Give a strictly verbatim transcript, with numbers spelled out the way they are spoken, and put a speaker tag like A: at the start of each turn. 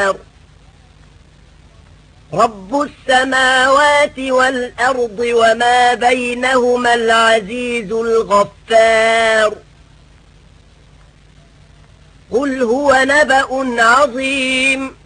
A: رب السماوات والأرض وما بينهما العزيز الغفار قل هو نبأ عظيم